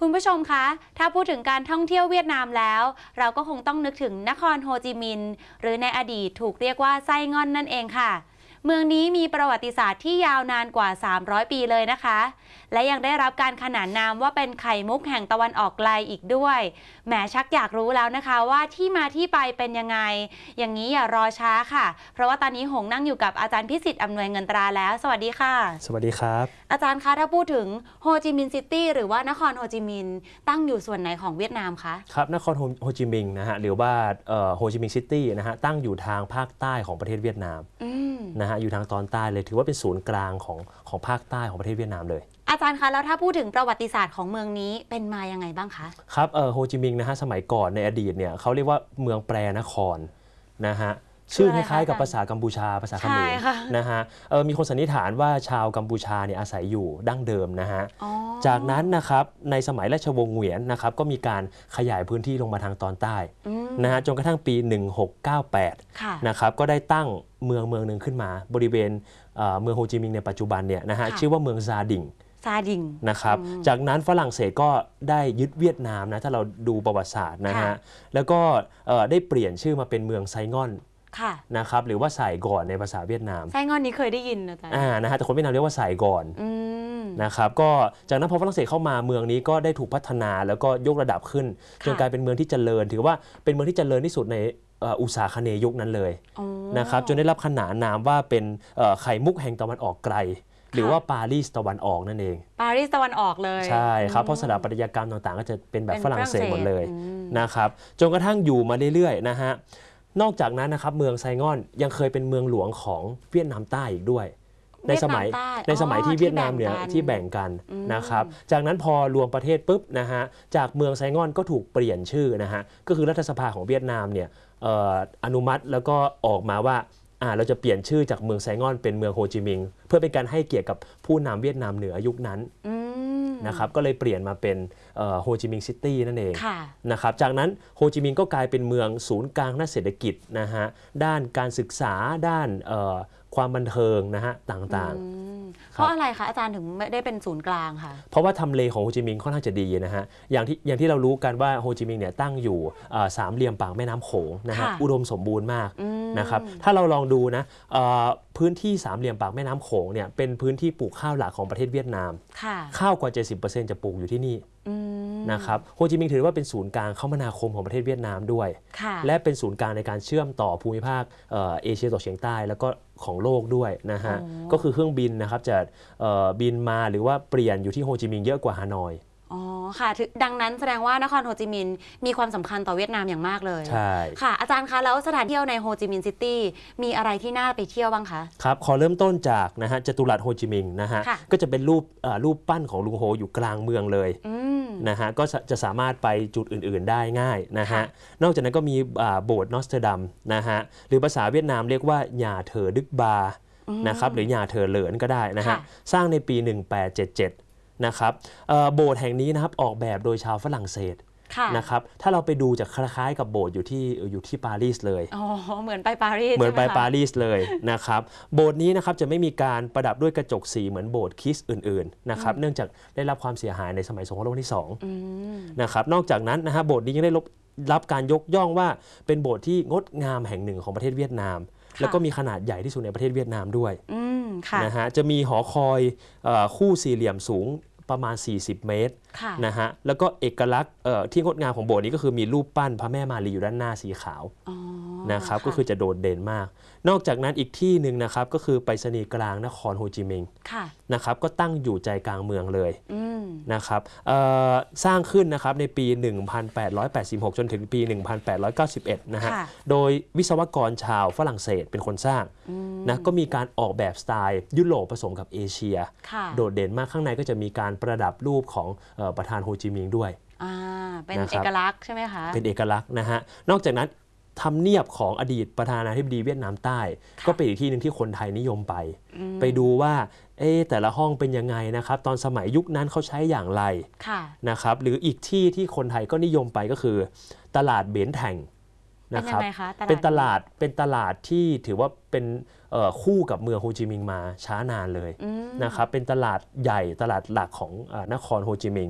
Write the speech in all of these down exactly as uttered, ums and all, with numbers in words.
คุณผู้ชมคะถ้าพูดถึงการท่องเที่ยวเวียดนามแล้วเราก็คงต้องนึกถึงนครโฮจิมินห์หรือในอดีตถูกเรียกว่าไส้งอนนั่นเองค่ะเมืองนี้มีประวัติศาสตร์ที่ยาวนานกว่าสามร้อยปีเลยนะคะและยังได้รับการขนานนามว่าเป็นไข่มุกแห่งตะวันออกไกลอีกด้วยแหมชักอยากรู้แล้วนะคะว่าที่มาที่ไปเป็นยังไงอย่างนี้อย่ารอช้าค่ะเพราะว่าตอนนี้หงนั่งอยู่กับอาจารย์พิสิทธิ์อำนวยเงินตราแล้วสวัสดีค่ะสวัสดีครับอาจารย์คะถ้าพูดถึงโฮจิมินห์ซิตี้หรือว่านครโฮจิมินห์ตั้งอยู่ส่วนไหนของเวียดนามคะครับนครโฮจิมินห์นะฮะหรือว่าโฮจิมินห์ซิตี้นะฮะตั้งอยู่ทางภาคใต้ของประเทศเวียดนามนะฮะอยู่ทางตอนใต้เลยถือว่าเป็นศูนย์กลางของของภาคใต้ของประเทศเวียดนามเลยอาจารย์คะแล้วถ้าพูดถึงประวัติศาสตร์ของเมืองนี้เป็นมายังไงบ้างคะครับโฮจิมินห์นะฮะสมัยก่อนในอดีตเนี่ยเขาเรียกว่าเมืองแปรนครนะฮะชื่อคล้ายๆกับภาษากัมพูชาภาษาเขมรนะฮะมีคนสันนิษฐานว่าชาวกัมพูชาเนี่ยอาศัยอยู่ดั้งเดิมนะฮะจากนั้นนะครับในสมัยราชวงศ์เหวียนนะครับก็มีการขยายพื้นที่ลงมาทางตอนใต้นะฮะจนกระทั่งปีหนึ่งหกเก้าแปดนะครับก็ได้ตั้งเมืองเมืองหนึ่งขึ้นมาบริเวณเมืองโฮจิมินห์ในปัจจุบันเนี่ยนะฮะชื่อว่าเมืองซาดิงซาดิงนะครับจากนั้นฝรั่งเศสก็ได้ยึดเวียดนามนะถ้าเราดูประวัติศาสตร์นะฮะแล้วก็ได้เปลี่ยนชื่อมาเป็นเมืองไซงอนนะครับหรือว่าสายก่อนในภาษาเวียดนามไซงอนนี้เคยได้ยินนะจ๊ะอ่านะฮะแต่คนเวียดนามเรียกว่าสายก่อนนะครับก็จากนั้นพอฝรั่งเศสเข้ามาเมืองนี้ก็ได้ถูกพัฒนาแล้วก็ยกระดับขึ้นจนกลายเป็นเมืองที่เจริญถือว่าเป็นเมืองที่เจริญที่สุดในอุตสาคเนย์ยุคนั้นเลยนะครับจนได้รับขนานนามว่าเป็นไข่มุกแห่งตะวันออกไกลหรือว่าปารีสตะวันออกนั่นเองปารีสตะวันออกเลยใช่ครับเพราะสถาปัตยกรรมต่างๆก็จะเป็นแบบฝรั่งเศสหมดเลยนะครับจนกระทั่งอยู่มาเรื่อยๆนะฮะนอกจากนั้นนะครับเมืองไซงอนยังเคยเป็นเมืองหลวงของเวียดนามใต้อีกด้วยในสมัยในสมัยที่เวียดนามเนี่ยที่แบ่งกันนะครับจากนั้นพอรวมประเทศปุ๊บนะฮะจากเมืองไซงอนก็ถูกเปลี่ยนชื่อนะฮะก็คือรัฐสภาของเวียดนามเนี่ยอนุมัติแล้วก็ออกมาว่าเราจะเปลี่ยนชื่อจากเมืองไซงอนเป็นเมืองโฮจิมินห์เพื่อเป็นการให้เกียรติกับผู้นำเวียดนามเหนือยุคนั้นนะครับก็เลยเปลี่ยนมาเป็นโฮจิมินห์ซิตี้นั่นเองนะครับจากนั้นโฮจิมินห์ก็กลายเป็นเมืองศูนย์กลางด้านเศรษฐกิจนะฮะด้านการศึกษาด้านความบันเทิงนะฮะต่างๆเพราะอะไรคะอาจารย์ถึงไม่ได้เป็นศูนย์กลางค่ะเพราะว่าทำเลของโฮจิมินห์ค่อนข้างจะดีนะฮะอย่างที่อย่างที่เรารู้กันว่าโฮจิมินห์เนี่ยตั้งอยู่สามเหลี่ยมปากแม่น้ำโขงนะฮะอุดมสมบูรณ์มากนะครับถ้าเราลองดูนะพื้นที่สามเหลี่ยมปากแม่น้ำโขงเนี่ยเป็นพื้นที่ปลูกข้าวหลักของประเทศเวียดนามข้าวกว่า เจ็ดสิบเปอร์เซ็นต์ จะปลูกอยู่ที่นี่นะครับโฮจิมินห์ถือว่าเป็นศูนย์กลางคมนาคมของประเทศเวียดนามด้วยและเป็นศูนย์กลางในการเชื่อมต่อภูมิภาคเอเชียตะวันออกเฉียงใต้แล้วก็ของโลกด้วยนะฮะก็คือเครื่องบินนะครับจะบินมาหรือว่าเปลี่ยนอยู่ที่โฮจิมินห์เยอะกว่าฮานอยอ๋อค่ะดังนั้นแสดงว่านครโฮจิมินห์มีความสำคัญต่อเวียดนามอย่างมากเลยใช่ค่ะอาจารย์คะแล้วสถานเที่ยวในโฮจิมินห์ซิตี้มีอะไรที่น่าไปเที่ยวบ้างคะครับขอเริ่มต้นจากนะฮะจตุรัสโฮจิมินห์นะฮะก็จะเป็นรูปรูปปั้นของลุงโฮอยู่กลางเมืองเลยนะฮะก็จะสามารถไปจุดอื่นๆได้ง่ายนะฮะนอกจากนั้นก็มีโบสถ์นอสเตอร์ดัมนะฮะหรือภาษาเวียดนามเรียกว่าหญ่าเถอดึกบานะครับหรือหญ่าเถอเหลินก็ได้นะฮะสร้างในปีหนึ่งพันแปดร้อยเจ็ดสิบเจ็ดนะครับโบสถ์แห่งนี้นะครับออกแบบโดยชาวฝรั่งเศสนะครับถ้าเราไปดูจะคล้ายๆกับโบสถ์อยู่ที่อยู่ที่ปารีสเลยอ๋อเหมือนไปปารีสเหมือนไปปารีสเลยนะครับโบสถ์นี้นะครับจะไม่มีการประดับด้วยกระจกสีเหมือนโบสถ์คริสต์อื่นๆนะครับเนื่องจากได้รับความเสียหายในสมัยสงครามโลกที่สองนะครับนอกจากนั้นนะฮะโบสถ์นี้ยังได้รับการยกย่องว่าเป็นโบสถ์ที่งดงามแห่งหนึ่งของประเทศเวียดนามแล้วก็มีขนาดใหญ่ที่สุดในประเทศเวียดนามด้วยนะฮะจะมีหอคอยคู่สี่เหลี่ยมสูงประมาณสี่สิบเมตรนะฮะแล้วก็เอกลักษณ์ที่งดงามของโบสถ์นี้ก็คือมีรูปปั้นพระแม่มารีอยู่ด้านหน้าสีขาวนะครับก็คือจะโดดเด่นมากนอกจากนั้นอีกที่หนึ่งนะครับก็คือไปรษณีย์กลางนครโฮจิมินห์นะครับก็ตั้งอยู่ใจกลางเมืองเลยนะครับสร้างขึ้นนะครับในปี หนึ่งพันแปดร้อยแปดสิบหก จนถึงปี หนึ่งพันแปดร้อยเก้าสิบเอ็ด นะฮะโดยวิศวกรชาวฝรั่งเศสเป็นคนสร้างนะก็มีการออกแบบสไตล์ยุโรปผสมกับเอเชียโดดเด่นมากข้างในก็จะมีการประดับรูปของประธานโฮจิมินห์ด้วยเป็นเอกลักษณ์ใช่ไหมคะเป็นเอกลักษณ์นะฮะนอกจากนั้นทำเนียบของอดีตประธานาธิบดีเวียดนามใต้ก็เป็นอีกที่หนึ่งที่คนไทยนิยมไปไปดูว่าเอ๊แต่ละห้องเป็นยังไงนะครับตอนสมัยยุคนั้นเขาใช้อย่างไรนะครับหรืออีกที่ที่คนไทยก็นิยมไปก็คือตลาดเบนแทงนะครับเป็นตลาดเป็นตลาดที่ถือว่าเป็นคู่กับเมืองโฮจิมินห์มาช้านานเลยนะครับเป็นตลาดใหญ่ตลาดหลักของนครโฮจิมินห์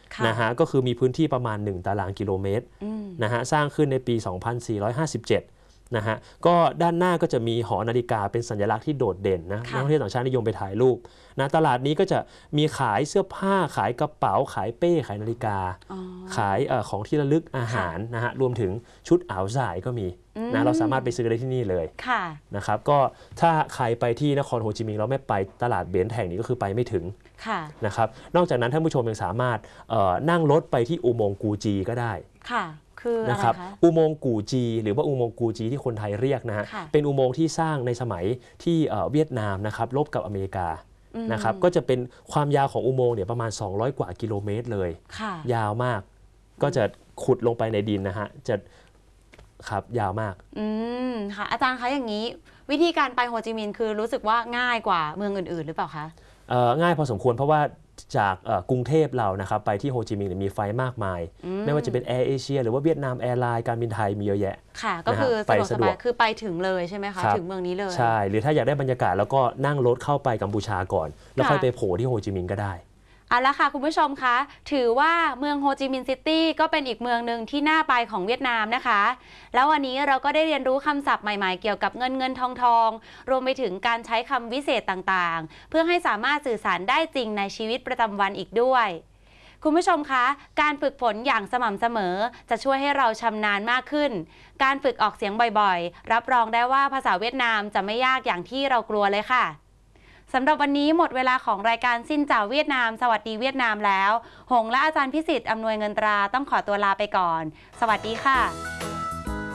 นะฮะก็คือมีพื้นที่ประมาณหนึ่งตารางกิโลเมตรนะฮะสร้างขึ้นในปี สองพันสี่ร้อยห้าสิบเจ็ด นะฮะก็ด้านหน้าก็จะมีหอนาฬิกาเป็นสัญลักษณ์ที่โดดเด่นนะนักท่องเที่ยวต่างชาตินิยมไปถ่ายรูปนะตลาดนี้ก็จะมีขายเสื้อผ้าขายกระเป๋าขายเป้ขายนาฬิกาขายเอ่อของที่ระลึกอาหารนะฮะรวมถึงชุดอ่าวสายก็มีนะเราสามารถไปซื้อได้ที่นี่เลยนะครับก็ถ้าใครไปที่นครโฮจิมินห์แล้วไม่ไปตลาดเบนซ์แห่งนี้ก็คือไปไม่ถึงนะครับนอกจากนั้นท่านผู้ชมยังสามารถนั่งรถไปที่อุโมงค์กูจีก็ได้คืออะไรคะอุโมงค์กูจีหรือว่าอุโมงค์กูจีที่คนไทยเรียกนะฮะเป็นอุโมงค์ที่สร้างในสมัยที่เวียดนามนะครับรบกับอเมริกานะครับก็จะเป็นความยาวของอุโมงค์เนี่ยประมาณสองร้อยกว่ากิโลเมตรเลยยาวมากก็จะขุดลงไปในดินนะฮะจะครับยาวมากอืมค่ะอาจารย์คะอย่างนี้วิธีการไปโฮจิมินห์คือรู้สึกว่าง่ายกว่าเมืองอื่นๆหรือเปล่าคะง่ายพอสมควรเพราะว่าจากกรุงเทพเรานะครับไปที่โฮจิมินห์มีไฟล์มากมายไม่ว่าจะเป็นแอร์เอเชียหรือว่าเวียดนามแอร์ไลน์การบินไทยมีเยอะแยะค่ะก็คือสะดวกสบายคือไปถึงเลยใช่ไหมคะถึงเมืองนี้เลยใช่หรือถ้าอยากได้บรรยากาศแล้วก็นั่งรถเข้าไปกัมพูชาก่อนแล้วค่อยไปโผล่ที่โฮจิมินห์ก็ได้เอาละค่ะคุณผู้ชมคะถือว่าเมืองโฮจิมินห์ซิตี้ก็เป็นอีกเมืองหนึ่งที่น่าไปของเวียดนามนะคะแล้ววันนี้เราก็ได้เรียนรู้คำศัพท์ใหม่ๆเกี่ยวกับเงินเงินทองทองรวมไปถึงการใช้คำวิเศษต่างๆเพื่อให้สามารถสื่อสารได้จริงในชีวิตประจำวันอีกด้วยคุณผู้ชมคะการฝึกฝนอย่างสม่ำเสมอจะช่วยให้เราชำนาญมากขึ้นการฝึกออกเสียงบ่อยๆรับรองได้ว่าภาษาเวียดนามจะไม่ยากอย่างที่เรากลัวเลยค่ะสำหรับวันนี้หมดเวลาของรายการสิ้นเจ้าเวียดนามสวัสดีเวียดนามแล้วหงและอาจารย์พิสิทธิ์อำนวยเงินตราต้องขอตัวลาไปก่อนสวัสดีค่ะ